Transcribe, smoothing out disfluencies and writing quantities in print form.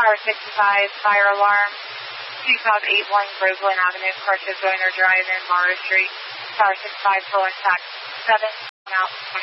Tower 65, fire alarm. 2581 Groveland Avenue, Carter Joyner Drive in Morrow Street. Tower 65, full intact. 7, out.